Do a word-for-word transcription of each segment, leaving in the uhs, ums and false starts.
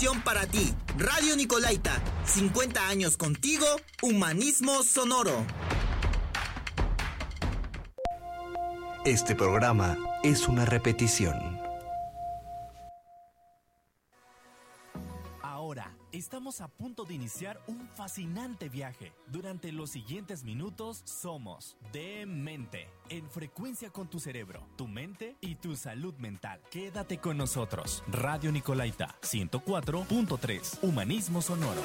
Para ti, Radio Nicolaita, cincuenta años contigo, humanismo sonoro. Este programa es una repetición. Ahora, estamos a punto de iniciar un fascinante viaje. Durante los siguientes minutos somos Demente, en frecuencia con tu cerebro, tu mente y tu salud mental. Quédate con nosotros. Radio Nicolaita, ciento cuatro punto tres, humanismo sonoro.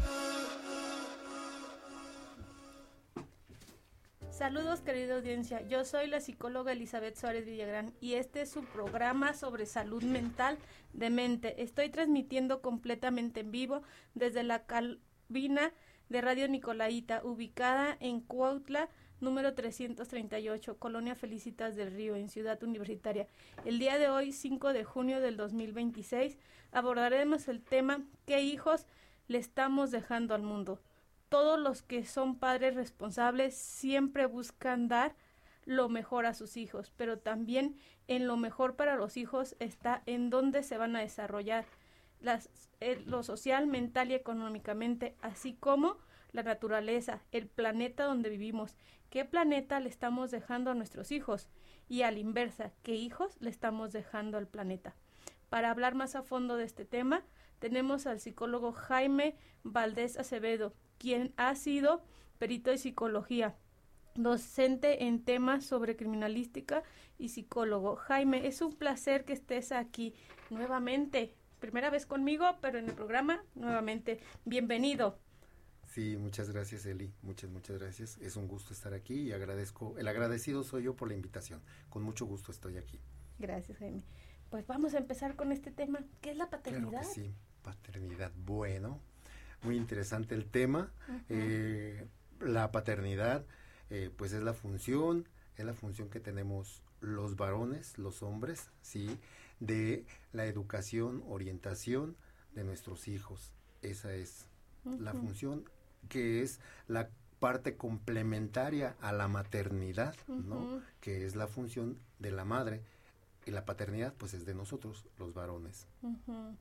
Saludos, querida audiencia. Yo soy la psicóloga Elizabeth Suárez Villagrán y este es su programa sobre salud mental Demente. Estoy transmitiendo completamente en vivo desde la cabina de Radio Nicolaita, ubicada en Cuautla, número trescientos treinta y ocho, Colonia Felicitas del Río, en Ciudad Universitaria. El día de hoy, cinco de junio del dos mil veintiséis, abordaremos el tema ¿qué hijos le estamos dejando al mundo? Todos los que son padres responsables siempre buscan dar lo mejor a sus hijos, pero también en lo mejor para los hijos está en dónde se van a desarrollar las, eh, lo social, mental y económicamente, así como la naturaleza, el planeta donde vivimos. ¿Qué planeta le estamos dejando a nuestros hijos? Y a la inversa, ¿qué hijos le estamos dejando al planeta? Para hablar más a fondo de este tema, tenemos al psicólogo Jaime Valdés Acevedo, quien ha sido perito de psicología, docente en temas sobre criminalística y psicólogo. Jaime, es un placer que estés aquí nuevamente. Primera vez conmigo, pero en el programa nuevamente. Bienvenido. Sí, muchas gracias, Eli. Muchas, muchas gracias. Es un gusto estar aquí y agradezco, el agradecido soy yo por la invitación. Con mucho gusto estoy aquí. Gracias, Jaime. Pues vamos a empezar con este tema. ¿Qué es la paternidad? Claro que sí, paternidad. Bueno, muy interesante el tema. Uh-huh. Eh, la paternidad, eh, pues es la función, es la función que tenemos los varones, los hombres, sí, de la educación, orientación de nuestros hijos. Esa es uh-huh. la función, que es la parte complementaria a la maternidad, uh-huh. ¿no? Que es la función de la madre. Y la paternidad, pues, es de nosotros, los varones. Uh-huh.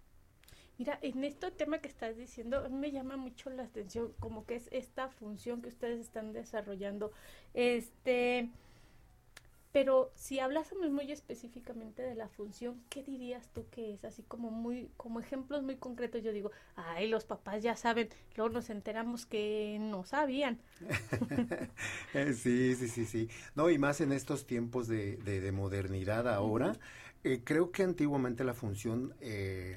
Mira, en este tema que estás diciendo, me llama mucho la atención, como que es esta función que ustedes están desarrollando. Este, pero si hablásemos muy específicamente de la función, ¿qué dirías tú que es? Así como muy, como ejemplos muy concretos, yo digo, ay, los papás ya saben, luego nos enteramos que no sabían. Sí, sí, sí, sí. No, y más en estos tiempos de, de, de modernidad ahora, uh-huh. eh, creo que antiguamente la función eh,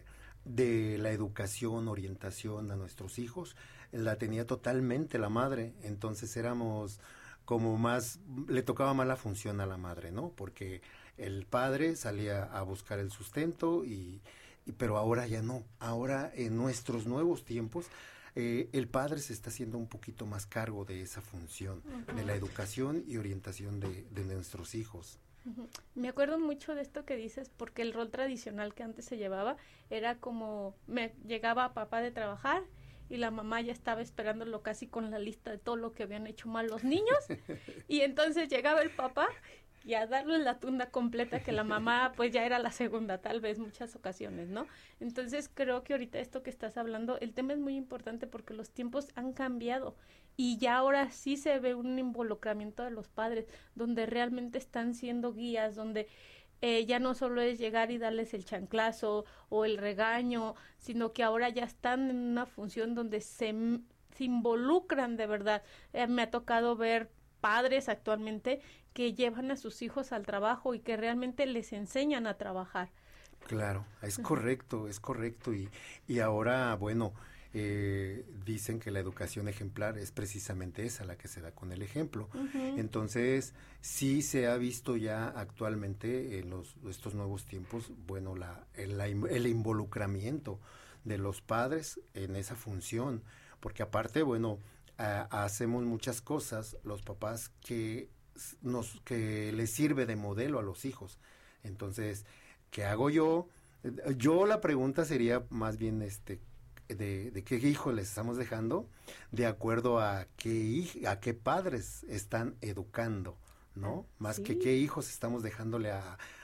de la educación, orientación a nuestros hijos, la tenía totalmente la madre, entonces éramos como más, le tocaba más la función a la madre, ¿no? Porque el padre salía a buscar el sustento, y, y pero ahora ya no. Ahora, en nuestros nuevos tiempos, eh, el padre se está haciendo un poquito más cargo de esa función, uh-huh. de la educación y orientación de, de nuestros hijos. Uh-huh. Me acuerdo mucho de esto que dices, porque el rol tradicional que antes se llevaba era como, me llegaba papá de trabajar, y la mamá ya estaba esperándolo casi con la lista de todo lo que habían hecho mal los niños, y entonces llegaba el papá y a darle la tunda completa, que la mamá pues ya era la segunda, tal vez muchas ocasiones, ¿no? Entonces creo que ahorita esto que estás hablando, el tema es muy importante porque los tiempos han cambiado y ya ahora sí se ve un involucramiento de los padres, donde realmente están siendo guías, donde Eh, ya no solo es llegar y darles el chanclazo o el regaño, sino que ahora ya están en una función donde se, se involucran de verdad. Eh, me ha tocado ver padres actualmente que llevan a sus hijos al trabajo y que realmente les enseñan a trabajar. Claro, es correcto, es correcto. Y, y ahora, bueno, eh, dicen que la educación ejemplar es precisamente esa, la que se da con el ejemplo. Uh-huh. Entonces, sí se ha visto ya actualmente en los estos nuevos tiempos, bueno, la, el, la, el involucramiento de los padres en esa función, porque aparte, bueno, a, hacemos muchas cosas los papás que nos que les sirve de modelo a los hijos. Entonces, ¿qué hago yo? Yo la pregunta sería más bien este de, de qué hijo les estamos dejando, de acuerdo a qué a qué padres están educando, ¿no? Más sí. que qué hijos estamos dejándole a,